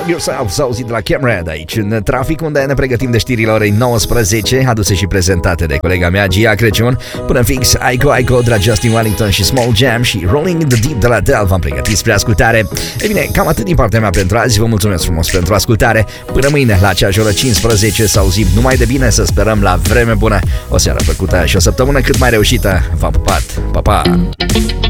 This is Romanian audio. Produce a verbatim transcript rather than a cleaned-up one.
Love Yourself, s-a auzit de la Camera aici în trafic, unde ne pregătim de știrile orei nouăsprezece, aduse și prezentate de colega mea Gia Crăciun. Până fix, Aiko Aiko de la Justin Wellington și Small Jam și Rolling in the Deep de la Del v-am pregătit spre ascultare. Ei bine, cam atât din partea mea pentru azi, vă mulțumesc frumos pentru ascultare. Până mâine la aceeași oră cincisprezece, să auzim numai de bine, să sperăm la vreme bună, o seară plăcută și o săptămână cât mai reușită. V-am pupat, pa, pa!